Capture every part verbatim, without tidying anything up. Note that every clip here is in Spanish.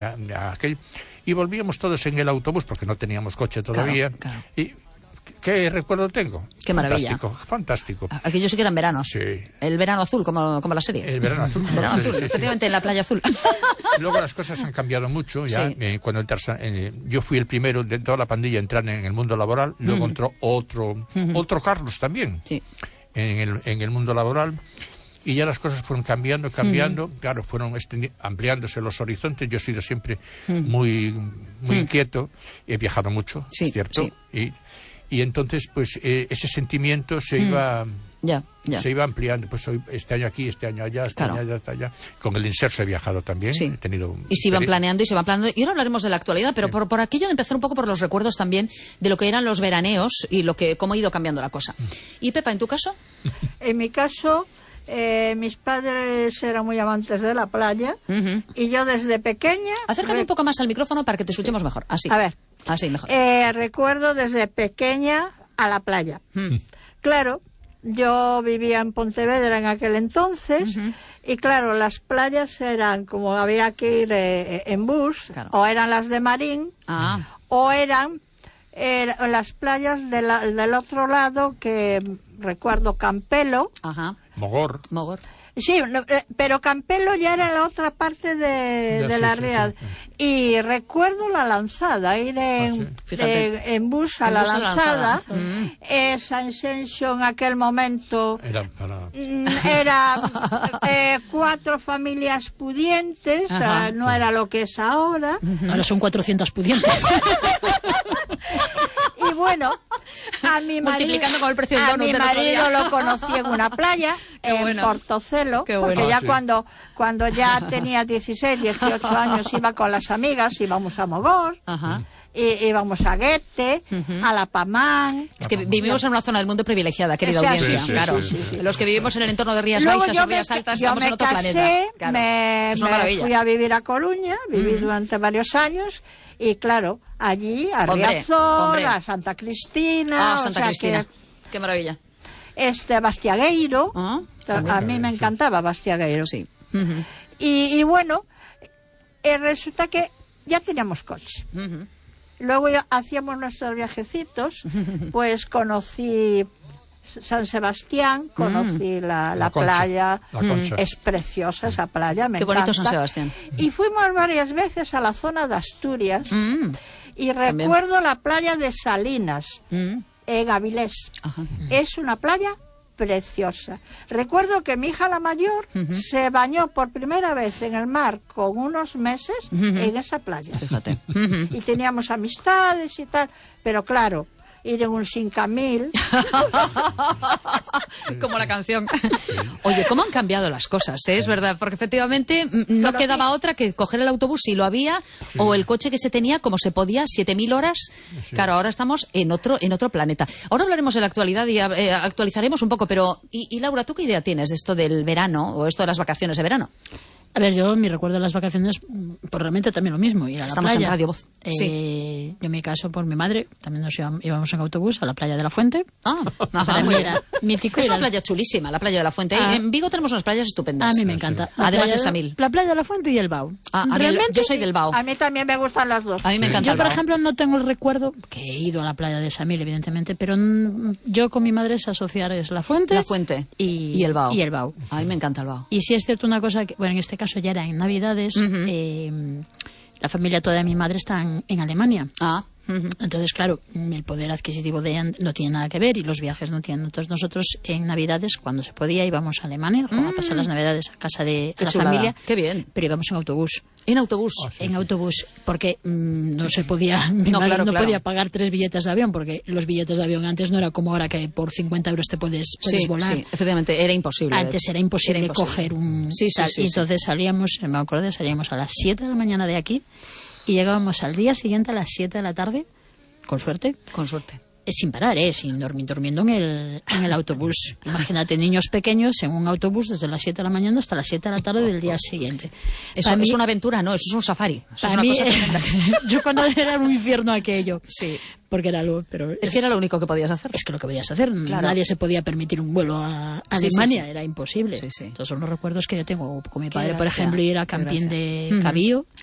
aquel, y volvíamos todos en el autobús porque no teníamos coche todavía. Claro, claro. Y ¿qué recuerdo tengo? Qué maravilla. Fantástico, fantástico. Aquello sí que eran veranos. Sí. El verano azul, como, como la serie. El verano azul. El verano sí, azul, sí, sí, efectivamente, sí. en la playa azul. Luego las cosas han cambiado mucho. Ya Sí. eh, cuando entras, eh, yo fui el primero de toda la pandilla a entrar en el mundo laboral. Luego Mm. entró otro, Mm. otro Carlos también Sí. en el, en el mundo laboral. Y ya las cosas fueron cambiando, cambiando. Mm. Claro, fueron estendi- ampliándose los horizontes. Yo he sido siempre mm. muy, muy mm. inquieto. He viajado mucho, sí, es cierto. Sí. Y, y entonces, pues, eh, ese sentimiento se mm. iba... Ya, ya. Se iba ampliando, pues hoy, este año aquí, este año allá, este Claro. año allá, este allá. Con el Inserso he viajado también, Sí. he tenido... Y se iban experiencia. planeando y se van planeando. Y ahora hablaremos de la actualidad, pero Sí. por, por aquello de empezar un poco por los recuerdos también de lo que eran los veraneos y lo que cómo ha ido cambiando la cosa. Y Pepa, ¿en tu caso? En mi caso, eh, mis padres eran muy amantes de la playa Uh-huh. y yo desde pequeña... Acércate re- un poco más al micrófono para que te escuchemos mejor. Así. A ver. Así, mejor. Eh, recuerdo desde pequeña a la playa. Mm. Claro, yo vivía en Pontevedra en aquel entonces Ujú. y claro, las playas eran como había que ir eh, en bus, Claro. o eran las de Marín Ah, o eran eh, las playas de la- del otro lado que recuerdo Campelo. ajá. Mogor. Mogor. Sí, no, eh, pero Campelo ya era la otra parte de, Ya, de sí, la sí, Real. sí, Y recuerdo la lanzada, ir en, Ah, sí. Fíjate. de- en bus a En la bus a la lanzada. lanzada. Mm. Esa Ascension en aquel momento Era para... mm, era eh, cuatro familias pudientes, Ajá. eh, no era lo que es ahora. Ahora son cuatrocientas pudientes. Y bueno, a mi marido, Multiplicando con el precio del a donut mi del otro marido día. lo conocí en una playa, Qué en bueno. Portocelo, Qué porque bueno. ya Ah, sí. cuando, cuando ya tenía dieciséis, dieciocho años iba con las amigas, íbamos a Mogor, Ajá. y, íbamos a Guete, Ujú. a La Pamán. Es que vivimos en una zona del mundo privilegiada, querida O sea, audiencia, sí, sí, claro. sí, sí, sí. Los que vivimos en el entorno de Rías Luego Baixas yo o Rías me- Altas yo estamos me en otro casé, planeta. Claro. me, Es una me maravilla. fui a vivir a Coruña, viví Mm. durante varios años, y claro, allí a Hombre, Riazor, hombre. a Santa Cristina, Ah, o Santa sea Cristina. que Qué maravilla. este Bastiagueiro, Ah, a, a mí me encantaba Bastiagueiro. Sí. Ujú. Y, y bueno, eh, resulta que ya teníamos coche. Ujú. Luego ya hacíamos nuestros viajecitos, pues conocí San Sebastián, conocí la, la, La Concha, playa, la Concha. es preciosa esa playa, me Qué bonito encanta. San Sebastián. Y fuimos varias veces a la zona de Asturias Mm. y También. recuerdo la playa de Salinas, Mm. en Avilés. Ajá. Es una playa preciosa. Recuerdo que mi hija la mayor Ujú. se bañó por primera vez en el mar con unos meses Ujú. en esa playa. Fíjate. Ujú. Y teníamos amistades y tal, pero claro, ir en un cinco mil, Como la canción. Oye, ¿cómo han cambiado las cosas? ¿eh? Es verdad, porque efectivamente mm, no Pero quedaba sí. otra que coger el autobús si lo había o el coche que se tenía como se podía, siete mil horas. Claro, ahora estamos en otro en otro planeta. Ahora hablaremos de la actualidad y eh, actualizaremos un poco, pero y, y Laura, ¿tú qué idea tienes de esto del verano o esto de las vacaciones de verano? A ver, yo mi recuerdo de las vacaciones, pues realmente también lo mismo, ir a la Estamos playa. en Radio Voz. Eh, Sí. Yo en mi caso, por mi madre, también nos íbamos, íbamos en autobús a la playa de la Fuente. Ah, ajá, Para muy mí bien. era mítico Es ir una al- playa chulísima, la playa de la Fuente. Ah. En Vigo tenemos unas playas estupendas. A mí me encanta. La Además playa de Samil. La playa de la Fuente y el Bau. Ah, a mí el- Realmente, yo soy del Bao. a mí también me gustan las dos. A mí me encanta yo, el por Bao. ejemplo, no tengo el recuerdo, que he ido a la playa de Samil, evidentemente, pero mm, yo con mi madre es asociar es la Fuente. La Fuente y, y el Bao. Y el Bau. A mí me encanta el Bao. Y si es cierto una cosa, que, bueno, en este caso ya era en Navidades, Ujú. eh, la familia toda de mi madre está en, en Alemania. Ah, ujú. Entonces, claro, el poder adquisitivo de ella no tiene nada que ver y los viajes no tienen. Entonces, nosotros en Navidades, cuando se podía, íbamos a Alemania Mm. a pasar las Navidades a casa de Qué la chulada. familia. Qué bien. Pero íbamos en autobús. En autobús. Ah, sí, en sí. autobús, porque mm, no se podía, mi No, madre claro, no claro. podía pagar tres billetes de avión, porque los billetes de avión antes no era como ahora que por cincuenta euros te puedes, puedes Sí, volar. sí, efectivamente, era imposible. Antes era imposible, Era imposible. coger un Sí, sí, tal. sí, y sí. entonces salíamos, me acuerdo, salíamos a las siete de la mañana de aquí y llegábamos al día siguiente a las siete de la tarde, con suerte, Con suerte. eh, sin parar, ¿eh? Sin dormir, durmiendo en el, en el autobús. Imagínate, niños pequeños en un autobús desde las siete de la mañana hasta las siete de la tarde del día siguiente. Eso Para es mí- una aventura, no, eso es un safari. Eso es para una mí, cosa tremenda. yo cuando era un infierno aquello. Sí. Porque era algo, pero Es que era lo único que podías hacer. es que lo que podías hacer, Claro. nadie se podía permitir un vuelo a Sí, Alemania, sí, sí. era imposible. Sí, sí. Entonces son los recuerdos que yo tengo con mi Qué padre, por gracia, ejemplo, ir a qué Campín gracia. de Ujú. Cabío, Sí.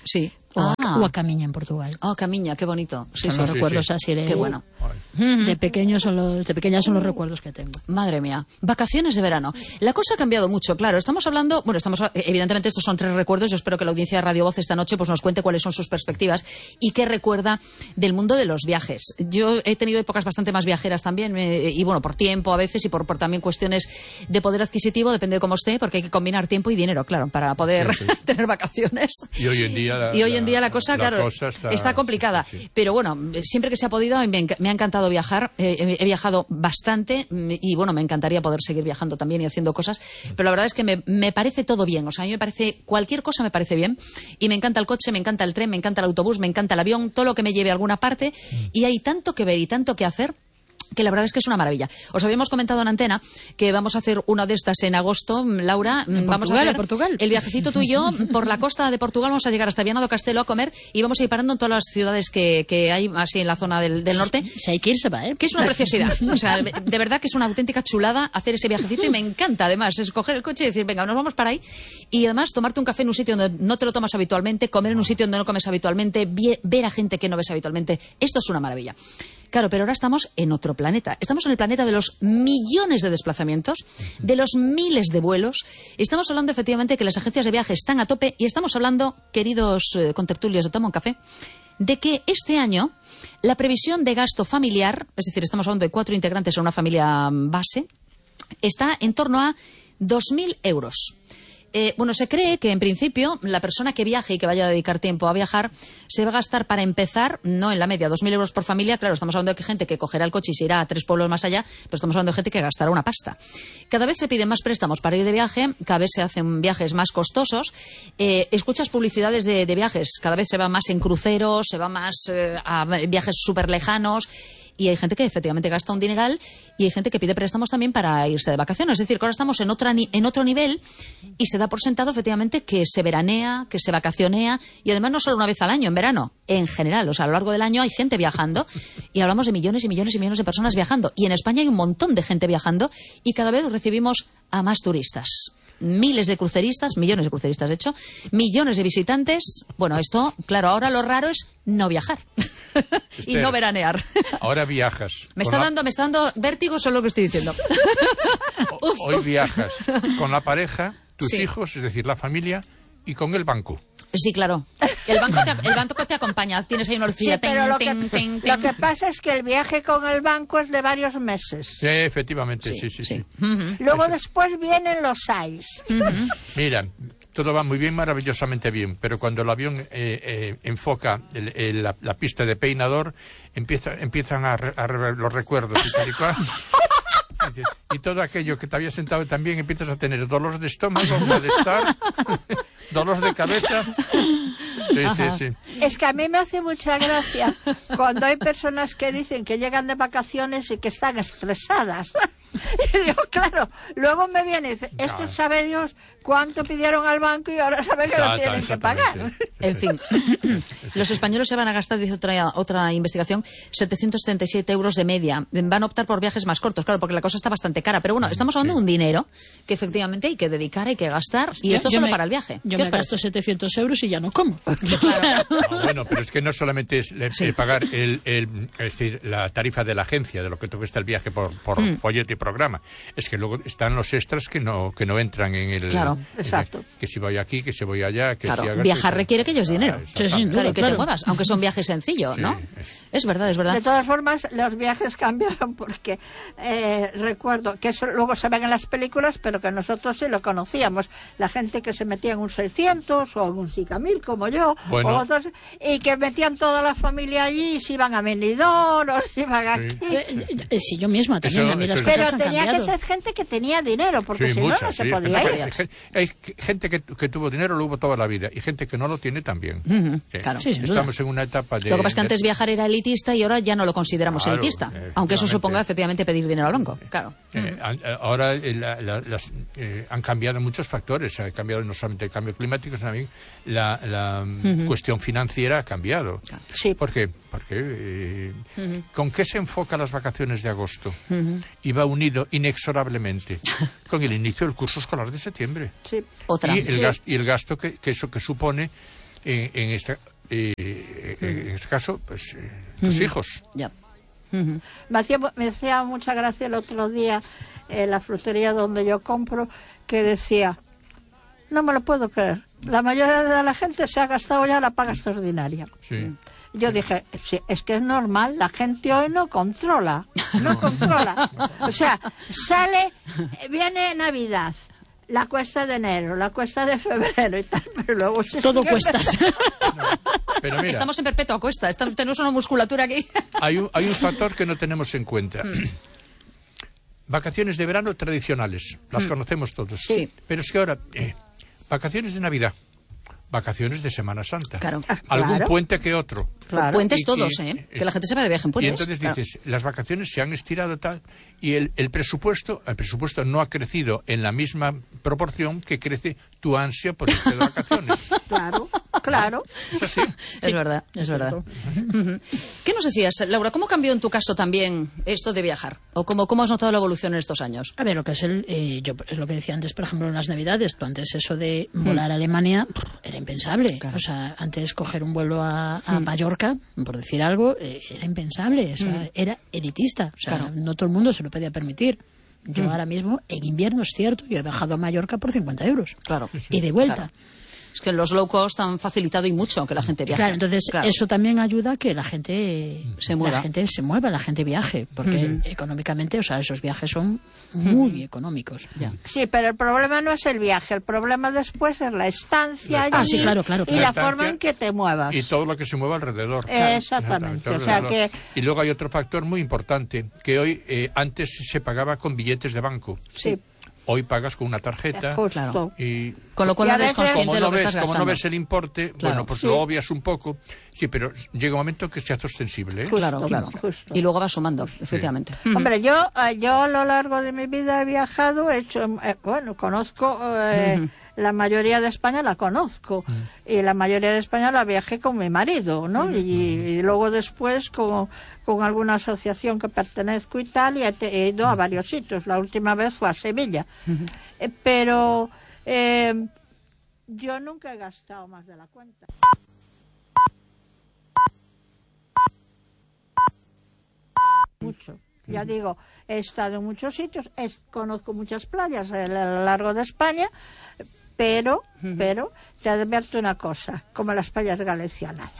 o, Ah. a, o a Camiña en Portugal. Oh, Camiña, qué bonito. Sí, Son sí. los sí, recuerdos sí. así de... Qué bueno. De pequeños son los, de pequeña son los recuerdos que tengo. Madre mía, vacaciones de verano. La cosa ha cambiado mucho, claro. Estamos hablando, bueno, estamos evidentemente estos son tres recuerdos. Yo espero que la audiencia de Radio Voz esta noche pues nos cuente cuáles son sus perspectivas y qué recuerda del mundo de los viajes. Yo he tenido épocas bastante más viajeras también eh, y bueno, por tiempo a veces y por, por también cuestiones de poder adquisitivo, depende de cómo esté, porque hay que combinar tiempo y dinero, claro, para poder Sí, sí. tener vacaciones. Y hoy en día la, Y hoy en día la cosa, la claro, cosa está, está complicada. sí, sí. Pero bueno, siempre que se ha podido, me, enc- me ha encantado viajar. Eh, he, he viajado bastante mm, y bueno, me encantaría poder seguir viajando también y haciendo cosas. Pero la verdad es que me, me parece todo bien. O sea, a mí me parece, cualquier cosa me parece bien. Y me encanta el coche, me encanta el tren, me encanta el autobús, me encanta el avión, todo lo que me lleve a alguna parte. Y hay tanto que ver y tanto que hacer, que la verdad es que es una maravilla. Os habíamos comentado en antena que vamos a hacer una de estas en agosto, Laura. En vamos Portugal, a hacer a Portugal. el viajecito tú y yo por la costa de Portugal. Vamos a llegar hasta Viana do Castelo a comer y vamos a ir parando en todas las ciudades que, que hay así en la zona del, del norte. Si hay que irse, va, ¿eh? Que es una preciosidad. O sea, de verdad que es una auténtica chulada hacer ese viajecito y me encanta además es coger el coche y decir, venga, nos vamos para ahí y además tomarte un café en un sitio donde no te lo tomas habitualmente, comer en un sitio donde no comes habitualmente, vie- ver a gente que no ves habitualmente. Esto es una maravilla. Claro, pero ahora estamos en otro planeta. Estamos en el planeta de los millones de desplazamientos, de los miles de vuelos. Estamos hablando efectivamente que las agencias de viaje están a tope y estamos hablando, queridos eh, contertulios de Toma un Café, de que este año la previsión de gasto familiar, es decir, estamos hablando de cuatro integrantes en una familia base, está en torno a dos mil euros. Eh, bueno, se cree que en principio la persona que viaje y que vaya a dedicar tiempo a viajar se va a gastar para empezar, no en la media, dos mil euros por familia. Claro, estamos hablando de que gente que cogerá el coche y se irá a tres pueblos más allá, pero estamos hablando de gente que gastará una pasta. Cada vez se piden más préstamos para ir de viaje, cada vez se hacen viajes más costosos. Eh, escuchas publicidades de, de viajes, cada vez se va más en cruceros, se va más eh, a viajes súper lejanos. Y hay gente que efectivamente gasta un dineral y hay gente que pide préstamos también para irse de vacaciones. Es decir, que ahora estamos en, otra ni- en otro nivel y se da por sentado efectivamente que se veranea, que se vacacionea y además no solo una vez al año, en verano, en general. O sea, a lo largo del año hay gente viajando y hablamos de millones y millones y millones de personas viajando. Y en España hay un montón de gente viajando y cada vez recibimos a más turistas. Miles de cruceristas, millones de cruceristas de hecho, millones de visitantes. Bueno, esto, claro, ahora lo raro es no viajar y Esther, no veranear. Ahora viajas. Me con está la- dando, me está dando vértigo solo lo que estoy diciendo. o- Hoy viajas con la pareja, tus Sí. hijos, es decir, la familia, y con el banco. Sí, claro. El banco te, el banco te acompaña. Tienes ahí una Sí, horquilla. pero lo que, Tin, tin, tin, lo tin. que pasa es que el viaje con el banco es de varios meses. Sí, efectivamente, sí, sí, sí. Luego después vienen los seis. Mira, todo va muy bien, maravillosamente bien, pero cuando el avión eh, eh, enfoca el- el- la, la pista de peinador, empieza, empiezan a, re- a re- los recuerdos y tal y cual. Y dices, y todo aquello que te había sentado también empiezas a tener dolor de estómago, malestar, dolor de cabeza. Sí, sí, sí. Es que a mí me hace mucha gracia cuando hay personas que dicen que llegan de vacaciones y que están estresadas. Y digo, claro, luego me viene y dice, esto Claro. sabe Dios cuánto pidieron al banco y ahora saben que lo Exacto, tienen que exactamente. pagar. En fin, los españoles se van a gastar, dice otra, otra investigación, setecientos treinta y siete euros de media. Van a optar por viajes más cortos, claro, porque la cosa está bastante cara. Pero bueno, estamos hablando de un dinero que efectivamente hay que dedicar, hay que gastar. Y Yo- esto yo solo me- para el viaje. Yo ¿Qué me os parece? gasto setecientos euros y ya no como. Ah, bueno, pero es que no solamente es le- eh, pagar el, el- es decir, la tarifa de la agencia, de lo que te cuesta el viaje por, por Hmm. folleto y programa. Es que luego están los extras que no que no entran en el... Claro. en- Exacto. Que si voy aquí, que si voy allá, que Claro, si hagas viajar esto. requiere que ellos Ah, dinero. exactamente. Sí, sin duda. Claro, y que te claro. muevas, aunque sea un viaje sencillo, Sí, ¿no? es- Es verdad, es verdad. De todas formas, los viajes cambiaron porque eh, recuerdo que eso luego se ven en las películas, pero que nosotros sí lo conocíamos. La gente que se metía en un seiscientos o en un Sicamil, como yo, Bueno. o otros, y que metían toda la familia allí y se iban a Benidorm o se iban Sí. aquí. Eh, eh, sí, yo misma también, Eso- a mí eso las es- cosas Pero han tenía que cambiado. ser gente que tenía dinero, porque Sí, si muchas, no, no se sí, podía gente, ir. que- hay gente que, que tuvo dinero, lo hubo toda la vida, y gente que no lo tiene también. Sí. claro. Sí, sin duda. Estamos en una etapa de... Lo que pasa es que antes viajar era elitista y ahora ya no lo consideramos Claro, elitista. efectivamente. Aunque eso suponga efectivamente pedir dinero al banco. Claro. Eh, an- eh, ahora eh, la- la- las, eh, han cambiado muchos factores, ha cambiado no solamente el cambio climático, sino también la, la mm, cuestión financiera ha cambiado. Sí. ¿Por qué? Porque eh, ¿con qué se enfoca las vacaciones de agosto? Y va unido inexorablemente con el inicio del curso escolar de septiembre. Sí. Otra. Y el, Sí. gas- y el gasto que, que eso que supone en, en esta eh, eh, en este caso, pues eh, tus Ujú. hijos. Ya. Ujú. Me hacía, me hacía mucha gracia el otro día en la frutería donde yo compro, que decía, no me lo puedo creer, la mayoría de la gente se ha gastado ya la paga extraordinaria. Sí. Yo dije, sí, es que es normal, la gente hoy no controla, no controla. O sea, sale, viene Navidad, la cuesta de enero, la cuesta de febrero y tal, pero luego se Todo sigue- cuestas. Pero mira, Estamos en perpetua cuesta. Está- tenemos una musculatura aquí. hay un, hay un factor que no tenemos en cuenta. Vacaciones de verano tradicionales, las conocemos todos. Sí. Pero es que ahora, eh, vacaciones de Navidad, vacaciones de Semana Santa, Claro. algún Claro. puente que otro. Claro. Puentes Y- todos, y- ¿eh? y- Que la gente se va de viaje en Y puentes. entonces Claro. dices, las vacaciones se han estirado tal, y el, el presupuesto, el presupuesto no ha crecido en la misma proporción que crece tu ansia por irte de vacaciones. Claro, claro. Es así. Es verdad, es verdad. Ujú. ¿Qué nos decías, Laura? ¿Cómo cambió en tu caso también esto de viajar? ¿O cómo, cómo has notado la evolución en estos años? A ver, lo que es el, eh, yo es lo que decía antes, por ejemplo, en las Navidades, tú antes eso de volar a Alemania pff, era impensable. O sea, antes coger un vuelo a, a Mallorca, por decir algo, eh, era impensable. O sea, era elitista. O sea, Claro. no todo el mundo se lo podía permitir. Yo ahora mismo, en invierno es cierto, yo he bajado a Mallorca por cincuenta euros. Claro. Y de vuelta. Claro. Es que los low cost han facilitado y mucho que la gente viaje. Claro, entonces Claro. eso también ayuda a que la gente Se mueva. la gente se mueva, la gente viaje, porque económicamente, o sea, esos viajes son muy económicos. Ya. Sí, pero el problema no es el viaje, el problema después es la estancia La allí Ah, sí, claro, claro, y claro. la La estancia forma en que te muevas. Y todo lo que se mueva alrededor. Exactamente, o sea alrededor. que- Y luego hay otro factor muy importante, que hoy, eh, antes se pagaba con billetes de banco. Sí. Hoy pagas con una tarjeta. Justo. Claro. Y Con lo cual Y a no eres veces- consciente como de no, lo que ves, estás como gastando. no ves el importe, Claro. bueno, pues Sí. lo obvias un poco. Sí, pero llega un momento que se hace ostensible. ¿eh? Claro, Justo, claro. justo. Y luego va sumando, efectivamente. Ujú. Hombre, yo, eh, yo a lo largo de mi vida he viajado, he hecho, eh, bueno, conozco, eh, la mayoría de España la conozco, y la mayoría de España la viajé con mi marido, ¿no? Y, y luego después con, con alguna asociación que pertenezco y tal, y he, te- he ido a varios sitios. La última vez fue a Sevilla. Eh, pero eh, yo nunca he gastado más de la cuenta. Mucho. Ya digo, he estado en muchos sitios, es- conozco muchas playas a lo largo de España, pero, pero te advierto una cosa, como las playas de Galicia, nada.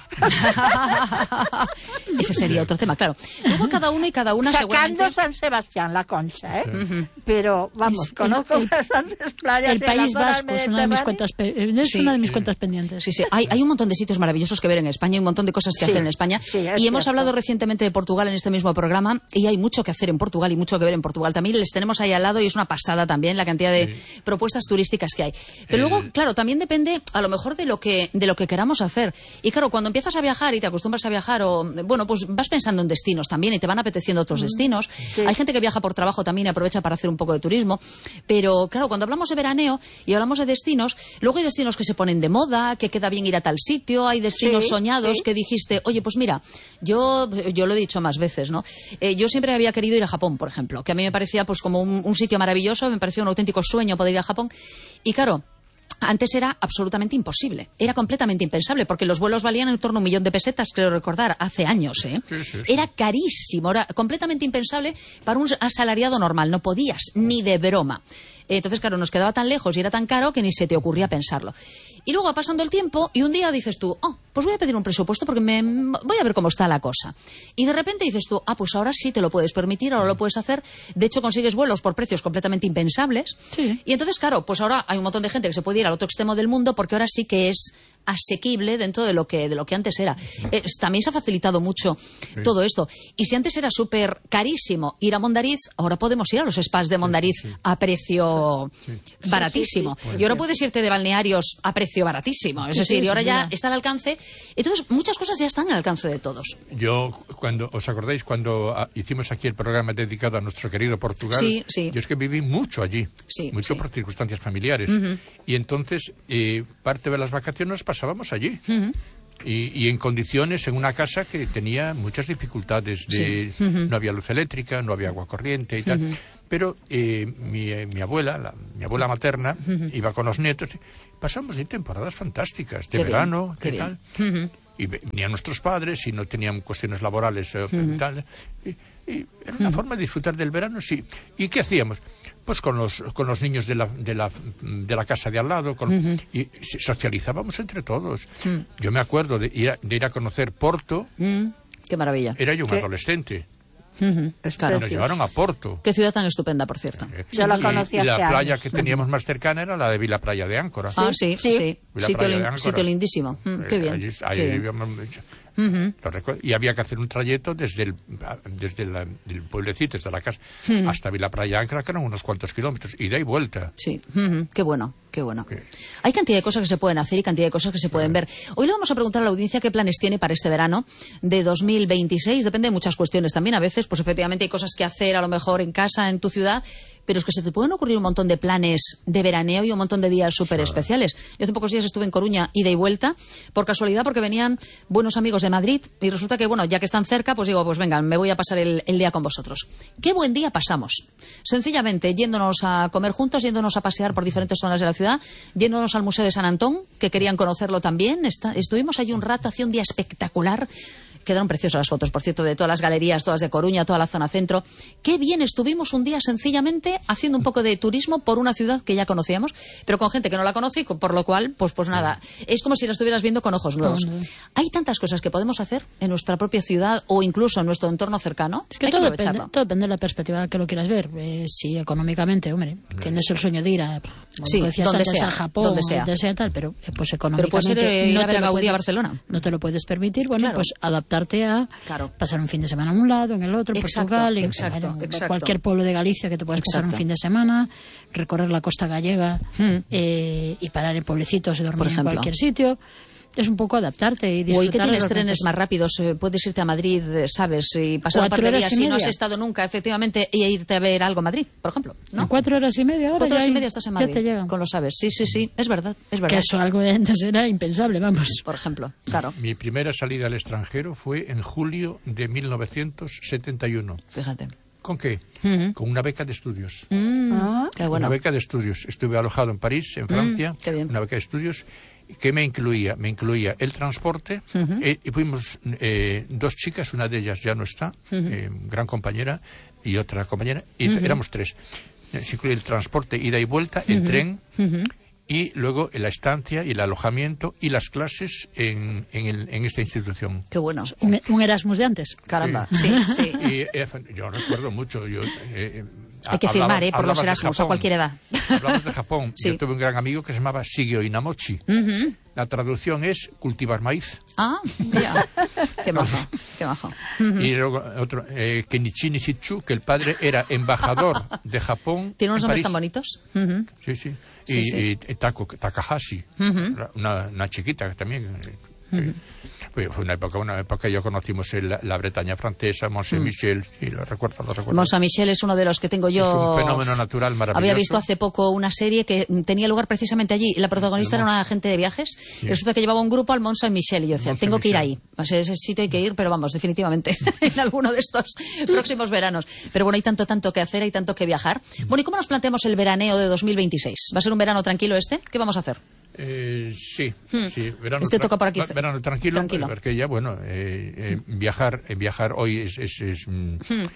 Ese sería otro tema, claro. Luego cada uno y cada una Sacando seguramente... San Sebastián, la Concha, ¿eh? Pero, vamos, Es- conozco el- el- bastantes playas. El en la País zona Vasco es una de mis mediterránea. cuentas, pe- es Sí. una de mis cuentas pendientes. Sí, sí. Hay, hay un montón de sitios maravillosos que ver en España, hay un montón de cosas que Sí, hacer en España. sí, es y hemos cierto. hablado recientemente de Portugal en este mismo programa, y hay mucho que hacer en Portugal y mucho que ver en Portugal. También les tenemos ahí al lado y es una pasada también la cantidad de propuestas turísticas que hay. Pero El- luego, claro, también depende a lo mejor de lo que de lo que queramos hacer. Y claro, cuando empiezas a viajar y te acostumbras a viajar, o bueno, pues vas pensando en destinos también y te van apeteciendo otros destinos. Hay gente que viaja por trabajo también y aprovecha para hacer un poco de turismo. Pero claro, cuando hablamos de veraneo y hablamos de destinos, luego hay destinos que se ponen de moda, que queda bien ir a tal sitio, hay destinos Sí, soñados sí. que dijiste, oye, pues mira, yo, yo lo he dicho más veces, ¿no? Eh, yo siempre había querido ir a Japón, por ejemplo, que a mí me parecía pues como un, un sitio maravilloso, me parecía un auténtico sueño poder ir a Japón. Y claro, antes era absolutamente imposible, era completamente impensable, porque los vuelos valían en torno a un millón de pesetas, creo recordar, hace años, ¿eh? Sí, sí, sí. Era carísimo, era completamente impensable para un asalariado normal, no podías, ni de broma. Entonces, claro, nos quedaba tan lejos y era tan caro que ni se te ocurría pensarlo. Y luego va pasando el tiempo y un día dices tú, oh, pues voy a pedir un presupuesto porque me voy a ver cómo está la cosa. Y de repente dices tú, ah, pues ahora sí te lo puedes permitir, ahora lo puedes hacer. De hecho, consigues vuelos por precios completamente impensables. Sí. Y entonces, claro, pues ahora hay un montón de gente que se puede ir al otro extremo del mundo porque ahora sí que es asequible dentro de lo que de lo que antes era. Eh, también se ha facilitado mucho todo esto. Y si antes era súper carísimo ir a Mondariz, ahora podemos ir a los spas de Mondariz a precio baratísimo. Sí, sí, sí. Y ahora puedes irte de balnearios a precio baratísimo. Es Sí, decir, sí, y ahora sin ya duda. está al alcance. Entonces, muchas cosas ya están al alcance de todos. Yo, cuando, ¿os acordáis cuando ah, hicimos aquí el programa dedicado a nuestro querido Portugal? Sí, sí. Yo es que viví mucho allí, Sí, mucho sí. por circunstancias familiares. Y entonces, eh, parte de las vacaciones las pasábamos allí. Y, y en condiciones, en una casa que tenía muchas dificultades. De, Sí. No había luz eléctrica, no había agua corriente y tal. Pero eh, mi, eh, mi abuela, la, mi abuela materna, uh-huh. iba con los nietos. Pasamos de temporadas fantásticas, de qué verano, bien, qué tal. Uh-huh. Y venían nuestros padres y no tenían cuestiones laborales eh, uh-huh. tal. Y, y era una uh-huh. forma de disfrutar del verano, sí. ¿Y qué hacíamos? Pues con los con los niños de la de la, de la casa de al lado, con, uh-huh. y socializábamos entre todos. Uh-huh. Yo me acuerdo de ir a, de ir a conocer Porto. Uh-huh. Qué maravilla. Era yo un ¿Qué? adolescente. Uh-huh. Claro. Y nos llevaron a Porto. Qué ciudad tan estupenda, por cierto. Eh, Yo la y, conocí y hace la playa años. que teníamos más cercana era la de Vila Playa de Áncora. Ah, sí, sí. sí. Sitio, lin- Áncora. sitio lindísimo. Mm, qué bien. Allí, qué ahí bien. vivíamos mucho. Uh-huh. Y había que hacer un trayecto desde el, desde la, el pueblecito, desde la casa, uh-huh. hasta Vila Playa Áncora, que eran unos cuantos kilómetros, ida y vuelta. Sí, uh-huh. Qué bueno, qué bueno. Okay. Hay cantidad de cosas que se pueden hacer y cantidad de cosas que se pueden uh-huh. ver. Hoy le vamos a preguntar a la audiencia qué planes tiene para este verano de dos mil veintiséis. Depende de muchas cuestiones también. A veces, pues efectivamente hay cosas que hacer a lo mejor en casa, en tu ciudad, pero es que se te pueden ocurrir un montón de planes de veraneo y un montón de días súper especiales. Yo hace pocos días estuve en Coruña, ida y vuelta, por casualidad, porque venían buenos amigos de Madrid y resulta que, bueno, ya que están cerca, pues digo, pues venga, me voy a pasar el, el día con vosotros. ¿Qué buen día pasamos? Sencillamente, yéndonos a comer juntos, yéndonos a pasear por diferentes zonas de la ciudad, yéndonos al Museo de San Antón, que querían conocerlo también. Está, estuvimos allí un rato, hacía un día espectacular. Quedaron preciosas las fotos, por cierto, de todas las galerías, todas de Coruña, toda la zona centro. Qué bien estuvimos un día sencillamente haciendo un poco de turismo por una ciudad que ya conocíamos, pero con gente que no la conoce, y por lo cual, pues pues nada, es como si la estuvieras viendo con ojos nuevos. Uh-huh. Hay tantas cosas que podemos hacer en nuestra propia ciudad o incluso en nuestro entorno cercano. Es que, Hay todo, que depende, todo depende de la perspectiva que lo quieras ver. Eh, si económicamente, hombre, tienes el sueño de ir a, como sí, decías donde antes, sea, a Japón, donde sea. donde sea tal, pero eh, pues económicamente pero puede ser, eh, ir no a ver te a lo Gaudí puedes, a Barcelona. No te lo puedes permitir, bueno, claro. pues adaptarte a claro. pasar un fin de semana en un lado, en el otro, en exacto, Portugal, en exacto, bueno, exacto. cualquier pueblo de Galicia que te puedas exacto. pasar un fin de semana, recorrer la costa gallega hmm. eh, y parar en pueblecitos y dormir Por en ejemplo. cualquier sitio. Es un poco adaptarte y disfrutar. Hoy que tienes de trenes momentos. más rápidos, eh, puedes irte a Madrid, eh, sabes, y pasar un par de días si no has estado nunca, efectivamente, y irte a ver algo a Madrid, por ejemplo, ¿no? En cuatro horas y media, ahora Cuatro horas ya y hay- media estás en Madrid, ya te llegan. con lo sabes. Sí, sí, sí, es verdad, es verdad. Que eso algo de antes era impensable, vamos. Por ejemplo, claro, Mi primera salida al extranjero fue en julio de mil novecientos setenta y uno. fíjate. ¿Con qué? Uh-huh. Con una beca de estudios. Mm, Ah. qué bueno. Una beca de estudios. Estuve alojado en París, en Francia. qué bien. Una beca de estudios que me incluía, me incluía el transporte. Uh-huh. eh, y fuimos eh, dos chicas, una de ellas ya no está, Uh-huh. eh, gran compañera, y otra compañera, y Uh-huh. éramos tres. Eh, Se incluía el transporte, ida y vuelta, en tren, Uh-huh. y luego la estancia y el alojamiento y las clases en, en, el- en esta institución. Qué bueno. Un, un Erasmus de antes. Caramba, sí, sí. Y eh, yo recuerdo mucho. Yo, eh, Hay que hablaba- firmar, ¿eh? Por los hablabas de Erasmus, a Japón. cualquier edad. Hablamos de Japón. Sí. Yo tuve un gran amigo que se llamaba Shigeo Inamochi. Ujú. La traducción es cultivar maíz. Ah, mira, qué majo, qué majo. Ujú. Y luego otro, eh, Kenichi Nishitsu, que el padre era embajador de Japón. ¿Tiene unos en nombres París. tan bonitos? Ujú. Sí, sí. Sí, Y, sí. y Tako- Takahashi, Ujú. una, una chiquita que también. eh, sí. Fue fue una época, una época yo conocimos el- la, Bretaña francesa, Mont Saint-Michel, sí, lo recuerdo, lo recuerdo. Mont Saint-Michel es uno de los que tengo yo. Es un fenómeno natural maravilloso. Había visto hace poco una serie que tenía lugar precisamente allí. La protagonista El era Mont- una agente de viajes. Sí. Y resulta que llevaba un grupo al Mont Saint-Michel. Y yo decía, Mont tengo que ir ahí. Saint-Michel. O sea, ese sitio hay que ir, pero vamos, definitivamente, en alguno de estos próximos veranos. Pero bueno, hay tanto, tanto que hacer, hay tanto que viajar. Bueno, ¿y cómo nos planteamos el veraneo de dos mil veintiséis? ¿Va a ser un verano tranquilo este? ¿Qué vamos a hacer? Eh, sí, Hmm. sí. Verano, Este toca por aquí. va- Verano tranquilo, Tranquilo. porque ya, bueno, eh, eh, viajar, eh, viajar hoy es... es, es, mm,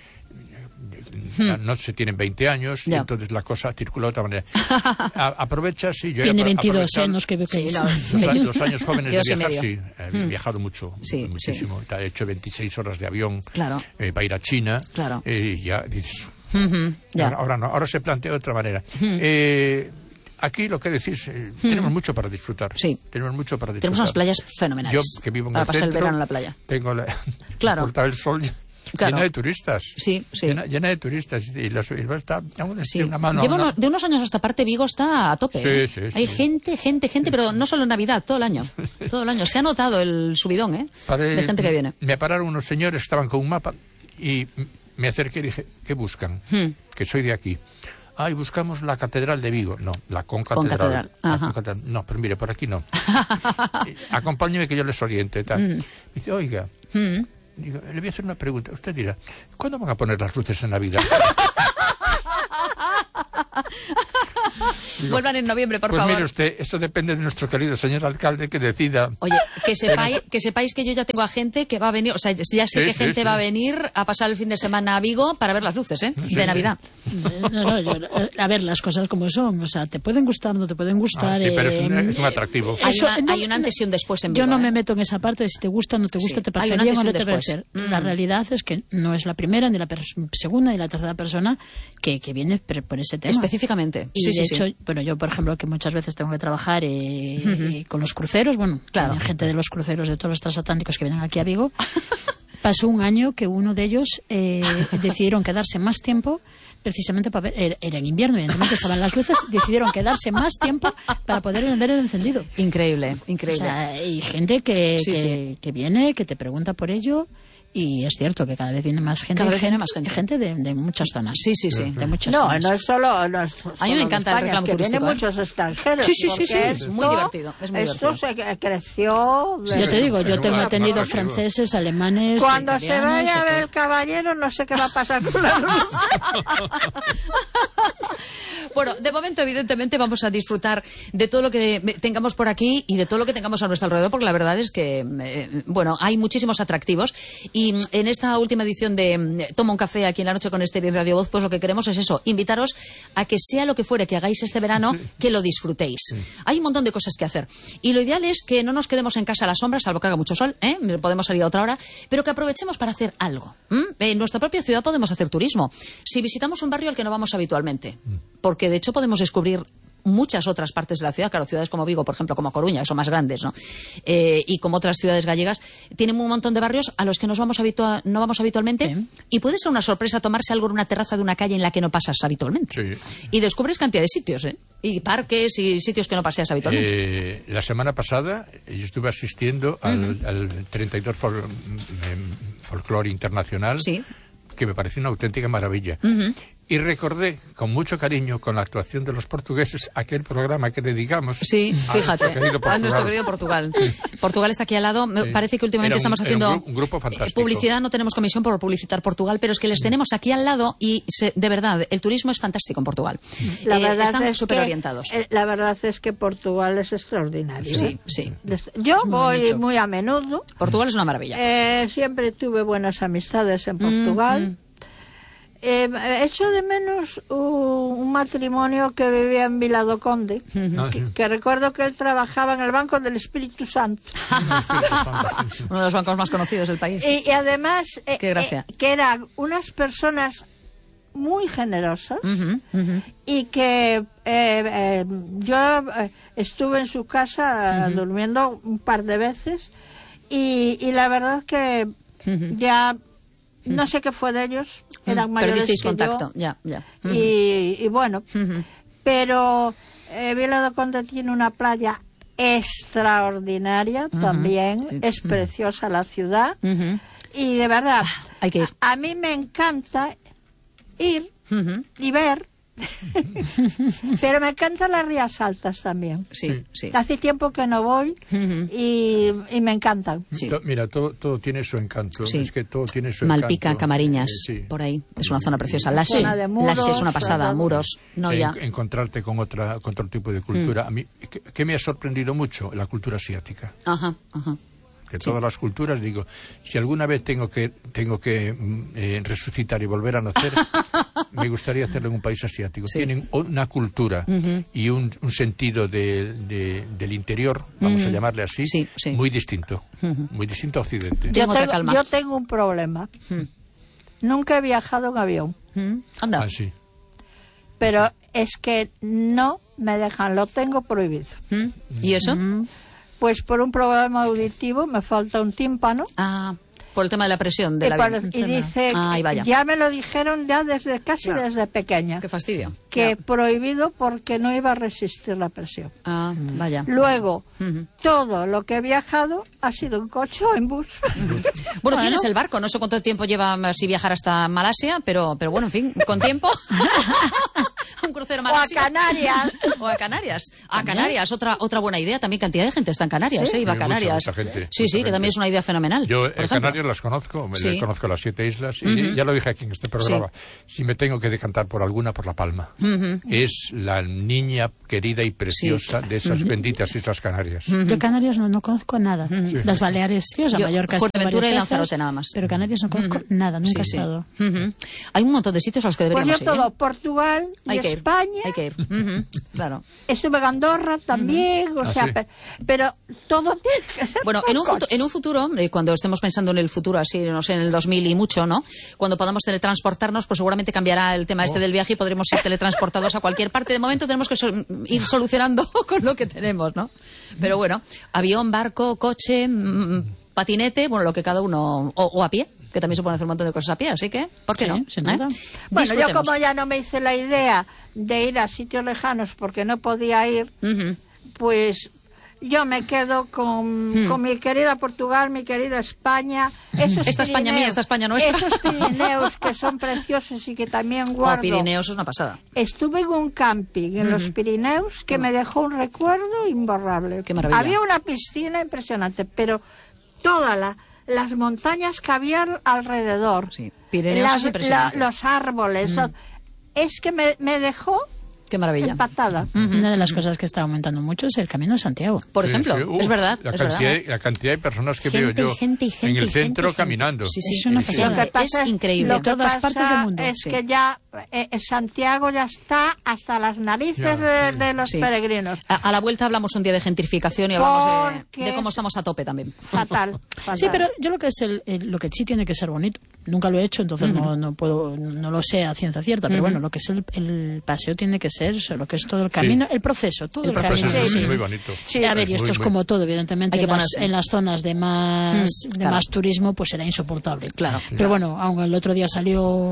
ya no se tienen veinte años, Ya. entonces la cosa circula de otra manera. A- aprovecha, sí, yo he Tiene apro- veintidós aprovechado años que veo que Sí, es. no, Los, a- los años jóvenes de Dos y viajar, medio. sí, he viajado mucho, Sí, muchísimo. He hecho veintiséis horas de avión Claro. eh, para ir a China. Claro. eh, y ya dices, Ujú, ya. Ahora, ahora no, ahora se plantea de otra manera. Eh, aquí lo que decís, eh, tenemos mucho para disfrutar. Sí. Tenemos mucho para disfrutar. Tenemos unas playas fenomenales. Yo, que vivo en para el pasar el centro, verano en la playa. Tengo la, Claro. la Puerta del Sol Claro. llena de turistas. Sí, sí. Llena, llena de turistas. Y los, y está, aún Sí. tiene una mano. Lleva una- unos- de unos años a esta parte Vigo está a tope. Sí, ¿eh? sí, Hay sí. gente, gente, gente, pero no solo en Navidad, todo el año. Todo el año. Se ha notado el subidón, ¿eh? Paré- de gente que viene. Me pararon unos señores que estaban con un mapa y me acerqué y dije, ¿qué buscan? Hmm. Que soy de aquí. Ah, y buscamos la Catedral de Vigo. No, la Concatedral. Concatedral, La ajá. Concatedral. No, pero mire, por aquí no. Eh, Acompáñeme que yo les oriente. Tal. Dice, oiga, Mm. digo, le voy a hacer una pregunta. Usted dirá, ¿cuándo van a poner las luces en Navidad? Vuelvan en noviembre, por pues favor. Mire usted, eso depende de nuestro querido señor alcalde que decida. Oye, que sepáis, que sepáis que yo ya tengo a gente que va a venir, o sea, ya sé Sí, que sí, gente sí. va a venir a pasar el fin de semana a Vigo para ver las luces, ¿eh? Sí, de sí. Navidad. No, no, yo- a ver, las cosas como son. O sea, te pueden gustar, no te pueden gustar. Ah, sí, pero es eh, un, es un atractivo. Hay, Eso, una- no, hay un antes y un después en Vigo. Yo no ¿eh? me meto en esa parte de si te gusta o no te gusta, Sí, te hay parece un bien antes o y no un te parece. después. La Mm. realidad es que no es la primera, ni la pers- segunda, ni la tercera persona que, que viene por, por ese tema. Específicamente. Y sí, de sí, hecho, sí. bueno, yo por ejemplo que muchas veces tengo que trabajar eh, eh, con los cruceros, bueno, Claro. hay gente de los cruceros de todos los transatlánticos que vienen aquí a Vigo. Pasó un año que uno de ellos eh, decidieron quedarse más tiempo precisamente para ver, era, era en invierno, evidentemente estaban las luces, decidieron quedarse más tiempo para poder ver el encendido. Increíble, O increíble. sea, hay gente que, Sí, que, sí. que viene, que te pregunta por ello, y es cierto que cada vez viene más gente. Cada vez gente, viene más gente. gente de, de muchas zonas. Sí, sí, sí. De muchas No, zonas. no es solo, no es solo A mí me de encanta el España, reclamo es que turístico, vienen ¿eh? muchos extranjeros. Sí, sí, sí, sí. porque Es muy esto- divertido, es muy esto divertido. se creció. de- Ya te digo, yo Pero tengo una- atendido una- franceses, alemanes, Cuando se italianos, vaya a de ver todo. el caballero, no sé qué va a pasar con la luz. Bueno, de momento, evidentemente, vamos a disfrutar de todo lo que tengamos por aquí y de todo lo que tengamos a nuestro alrededor, porque la verdad es que, eh, bueno, hay muchísimos atractivos. Y mm, en esta última edición de mm, Toma un café aquí en la noche con Esther y Radio Voz, pues lo que queremos es eso, invitaros a que sea lo que fuere que hagáis este verano, que lo disfrutéis. Hay un montón de cosas que hacer. Y lo ideal es que no nos quedemos en casa a la sombra, salvo que haga mucho sol, ¿eh? Podemos salir a otra hora, pero que aprovechemos para hacer algo. ¿m? En nuestra propia ciudad podemos hacer turismo. Si visitamos un barrio al que no vamos habitualmente, porque de hecho podemos descubrir muchas otras partes de la ciudad, claro, ciudades como Vigo, por ejemplo, como Coruña, que son más grandes, ¿no? Eh, y como otras ciudades gallegas, tienen un montón de barrios a los que nos vamos habitua- no vamos habitualmente, Sí. y puede ser una sorpresa tomarse algo en una terraza de una calle en la que no pasas habitualmente. Sí. Y descubres cantidad de sitios, ¿eh? Y parques y sitios que no paseas habitualmente. Eh, la semana pasada eh, yo estuve asistiendo al, al treinta y dos Fol- em, Folclore Internacional, Sí. que me pareció una auténtica maravilla. Ujú. Y recordé con mucho cariño, con la actuación de los portugueses, aquel programa que dedicamos Sí, a fíjate, nuestro querido a nuestro Portugal. querido Portugal. Portugal está aquí al lado. Me Sí. parece que últimamente Era un- estamos era haciendo un gru- un grupo fantástico. eh, publicidad, no tenemos comisión por publicitar Portugal, pero es que les tenemos aquí al lado y se- de verdad, el turismo es fantástico en Portugal. La Eh, verdad están es súper que, orientados. eh, la verdad es que Portugal es extraordinario. Sí, ¿eh? sí. Des- Yo voy muy a menudo. Portugal es una maravilla. Eh, siempre tuve buenas amistades en Portugal. Eh, echo de menos uh, un matrimonio que vivía en Vila do Conde, Ah, sí. que recuerdo que él trabajaba en el Banco del Espíritu Santo. Uno de los bancos más conocidos del país. Y, y además, eh, Qué gracia. eh, que eran unas personas muy generosas Ujú, ujú. y que eh, eh, yo eh, estuve en su casa durmiendo un par de veces y, y la verdad que ya no sé qué fue de ellos, eran mayores Perdisteis que contacto, yo. ya, ya. Y, y bueno, Ujú. pero eh, Vila do Conde tiene una playa extraordinaria también, sí. es preciosa la ciudad Ujú. y de verdad Hay que ir. a, a mí me encanta ir Ujú. y ver, pero me encantan las Rías Altas también. Sí, sí. Hace tiempo que no voy Ujú. y, y me encantan. Sí. To- Mira, todo, todo tiene su encanto. Sí. Es que todo tiene su Malpica, encanto. Camariñas, Eh, sí. por ahí. Es una zona preciosa. Lashe, Zona de Muros, Lashe es una pasada. zona- Muros, no En- ya. encontrarte con otra con otro tipo de cultura. A mí, ¿qué, qué me ha sorprendido mucho? La cultura asiática. Ajá, ajá. Que todas las culturas, digo, si alguna vez tengo que tengo que mm, eh, resucitar y volver a nacer, me gustaría hacerlo en un país asiático. Sí. Tienen una cultura y un, un sentido de, de- del interior, vamos a llamarle así, Sí, sí. muy distinto. Muy distinto a Occidente. Tienen Yo otra tengo, calma. yo tengo un problema. Nunca he viajado en avión, Mm, Anda. Ah, sí. pero es que no me dejan, lo tengo prohibido. Mm, ¿Y eso? Pues por un problema auditivo me falta un tímpano. Ah, por el tema de la presión Y, del por- avión. y dice, Ay, vaya. ya me lo dijeron ya desde casi Claro. desde pequeña, Qué fastidio. que Ya. prohibido porque no iba a resistir la presión. Ah, vaya. Luego, Ujú. todo lo que he viajado ha sido en coche o en bus. Bueno, tienes el barco, no sé cuánto tiempo lleva si viajar hasta Malasia, pero, pero bueno, en fin, con tiempo. Un crucero o a Malasia. Canarias. O a Canarias. A Canarias, otra otra buena idea. También cantidad de gente está en Canarias, Sí. ¿eh? Iba a Sí, mucha, Canarias. mucha gente, sí, mucha sí, que gente. también es una idea fenomenal. Yo por en ejemplo. Canarias las conozco, me Sí. conozco las siete islas y ya lo dije aquí en este programa. Si me tengo que decantar por alguna, por La Palma. Es la niña querida y preciosa de esas benditas Islas Canarias. Yo Canarias no, no conozco nada. Las Baleares sí, o sea, Yo, Mallorca he estado Fuerteventura y varias veces, Lanzarote nada más. Pero Canarias no conozco nada, nunca Sí, sí. he estado. Ujú. Hay un montón de sitios a los que Pues deberíamos yo ir. ¿eh? todo, Portugal y Hay que ir. España. Hay que ir. Ujú. Claro. Estuve en Andorra también, o Ah, sea, sí. pe- pero todo tiene que ser Bueno, por en un, coche. futu- en un futuro, eh, cuando estemos pensando en el futuro, así, no sé, en el dos mil y mucho, ¿no? Cuando podamos teletransportarnos, pues seguramente cambiará el tema este del viaje y podremos ir teletransportados a cualquier parte. De momento tenemos que sol- ir solucionando con lo que tenemos, ¿no? Pero bueno, avión, barco, coche, mm, patinete, bueno, lo que cada uno, o, o a pie, que también se pueden hacer un montón de cosas a pie, así que, ¿por qué Sí, no? sin ¿Eh? duda. Bueno, yo Disfrutemos. como ya no me hice la idea de ir a sitios lejanos porque no podía ir, Ujú. pues yo me quedo con, Hmm. con mi querida Portugal, mi querida España. Esos Esta España Pirineos- mía, esta España nuestra. Esos Pirineos que son preciosos y que también Oh, guardo. Pirineos es una pasada. Estuve en un camping en los Pirineos que me dejó un recuerdo imborrable. Qué maravilla. Había una piscina impresionante, pero todas la, las montañas que había alrededor, Sí, Pirineos las- es impresionante. la- los árboles, es que me, me dejó Qué maravilla. empatada. Una de las cosas que está aumentando mucho es el Camino de Santiago. Por Sí, ejemplo, sí. Uh, es verdad, La es cantidad, verdad. la cantidad de personas que Gente veo y yo gente y gente en y el gente y centro gente. caminando. Sí, sí. Es una Sí, pasada. sí. Lo que pasa Es increíble. Lo De que todas pasa partes del mundo. es Sí. que ya eh, eh, Santiago ya está hasta las narices Ya, de, sí. de los Sí. peregrinos. A, a la vuelta hablamos un día de gentrificación y hablamos de, Porque de cómo es- estamos a tope también. Fatal, fatal. Sí, pero yo lo que es el, el- lo que sí tiene que ser bonito. Nunca lo he hecho, entonces no, no puedo, no lo sé a ciencia cierta. Pero bueno, lo que es el, el paseo tiene que ser, o sea, lo que es todo el camino, el proceso, todo El el, proceso camino. es Sí. muy, muy bonito. Sí. A ver, y Es esto muy, es muy- como todo, evidentemente, Hay que en las, ponerse. en las zonas de más, Mm, de claro. más turismo, pues era insoportable. Claro. Pero bueno, aún el otro día salió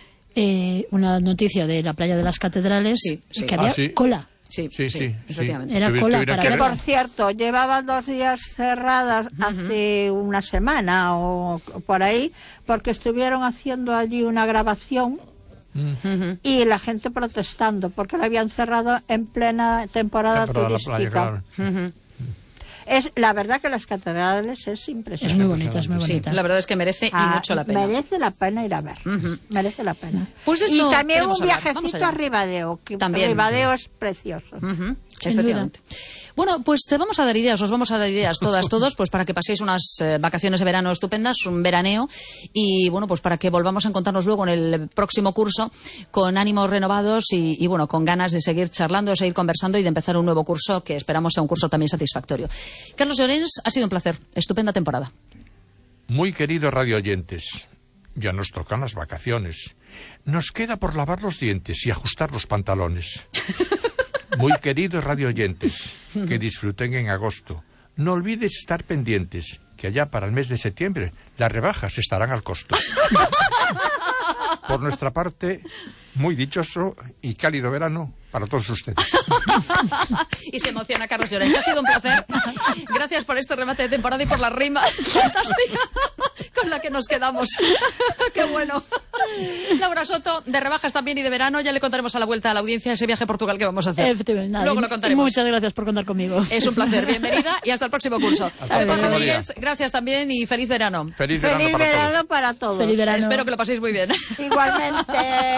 eh, una noticia de la playa de las catedrales Sí, sí. que Ah, había sí. cola. Sí, Sí, sí, sí, sí. efectivamente. Era Tuvi- cola tuviera para que Que verlo. por cierto, llevaban dos días cerradas hace una semana o por ahí, porque estuvieron haciendo allí una grabación y la gente protestando, porque la habían cerrado en plena temporada Temporada de la turística. playa, claro. Es la verdad que las catedrales es Es impresionante. muy bonita, es muy Sí, bonita. la verdad es que merece y Ah, mucho la pena. Merece la pena ir a ver. Merece la pena. Pues de esto y también queremos un hablar. Vamos viajecito allá. a Ribadeo, que También. Ribadeo es precioso. Ujú, Sin efectivamente. Bueno, pues te vamos a dar ideas, os vamos a dar ideas todas, todos, pues para que paséis unas eh, vacaciones de verano estupendas, un veraneo, y bueno, pues para que volvamos a encontrarnos luego en el próximo curso con ánimos renovados y, y bueno, con ganas de seguir charlando, de seguir conversando y de empezar un nuevo curso que esperamos sea un curso también satisfactorio. Carlos Llorens, ha sido un placer, estupenda temporada. Muy queridos radio oyentes, ya nos tocan las vacaciones. Nos queda por lavar los dientes y ajustar los pantalones. Muy queridos radio oyentes, que disfruten en agosto. No olvides estar pendientes, que allá para el mes de septiembre las rebajas estarán al costo. Por nuestra parte, muy dichoso y cálido verano para todos ustedes. Y se emociona Carlos Llorens. Ha sido un placer. Gracias por este remate de temporada y por la rima fantástica con la que nos quedamos. Qué bueno. Laura Soto, de rebajas también y de verano. Ya le contaremos a la vuelta a la audiencia ese viaje a Portugal que vamos a hacer. Efectivamente, nada, Luego lo contaremos. Muchas gracias por contar conmigo. Es un placer. Bienvenida y hasta el próximo curso. el Pepa próximo Rodríguez, día. gracias también y feliz verano. Feliz verano Feliz para todos. verano para todos. Feliz verano. Espero que lo paséis muy bien. Igualmente.